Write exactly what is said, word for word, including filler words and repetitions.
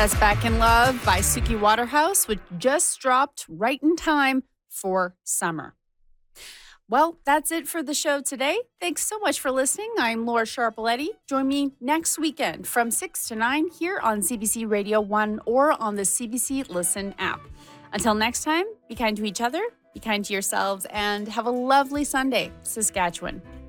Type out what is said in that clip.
That's Back in Love by Suki Waterhouse, which just dropped right in time for summer. Well, that's it for the show today. Thanks so much for listening. I'm Laura Sharpaletti. Join me next weekend from six to nine here on C B C Radio one or on the C B C Listen app. Until next time, be kind to each other, be kind to yourselves, and have a lovely Sunday, Saskatchewan.